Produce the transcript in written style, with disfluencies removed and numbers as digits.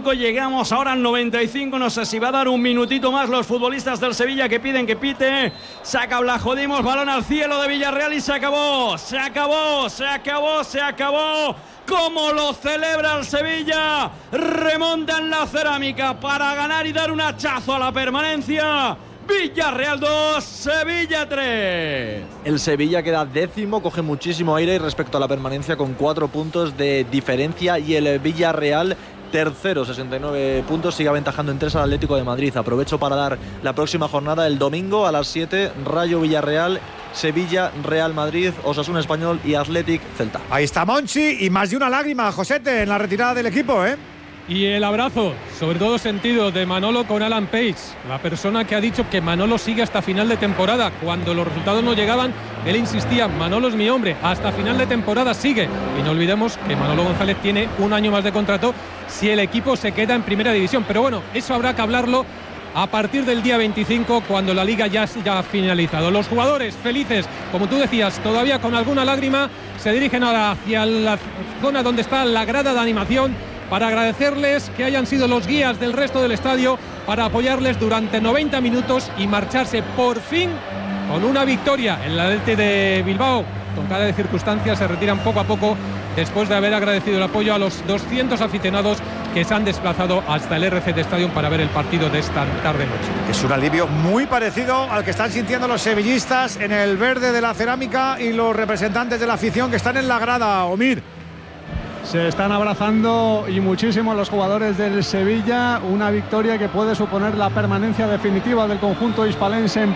85, llegamos ahora al 95, no sé si va a dar un minutito más los futbolistas del Sevilla que piden que pite. Saca Blajodimos, balón al cielo de Villarreal y se acabó. ¿Cómo lo celebra el Sevilla? Remonta en la cerámica para ganar y dar un hachazo a la permanencia. Villarreal 2, Sevilla 3. El Sevilla queda décimo, coge muchísimo aire respecto a la permanencia con 4 puntos de diferencia, y el Villarreal tercero, 69 puntos, sigue aventajando en 3 al Atlético de Madrid. Aprovecho para dar la próxima jornada el domingo a las 7, Rayo Villarreal, Sevilla, Real Madrid, Osasuna Español y Athletic Celta. Ahí está Monchi, y más de una lágrima, Josete, en la retirada del equipo, ¿eh? Y el abrazo, sobre todo sentido, de Manolo con Alan Page, la persona que ha dicho que Manolo sigue hasta final de temporada. Cuando los resultados no llegaban, él insistía: Manolo es mi hombre, hasta final de temporada sigue. Y no olvidemos que Manolo González tiene un año más de contrato si el equipo se queda en primera división. Pero bueno, eso habrá que hablarlo a partir del día 25, cuando la liga ya ha finalizado. Los jugadores felices, como tú decías, todavía con alguna lágrima, se dirigen ahora hacia la zona donde está la grada de animación, para agradecerles que hayan sido los guías del resto del estadio, para apoyarles durante 90 minutos y marcharse por fin con una victoria. En la Athletic de Bilbao, con cara de circunstancias, se retiran poco a poco después de haber agradecido el apoyo a los 200 aficionados que se han desplazado hasta el RCD Stadium para ver el partido de esta tarde-noche. Es un alivio muy parecido al que están sintiendo los sevillistas en el verde de la cerámica y los representantes de la afición que están en la grada, Omir. Se están abrazando y muchísimo los jugadores del Sevilla. Una victoria que puede suponer la permanencia definitiva del conjunto hispalense en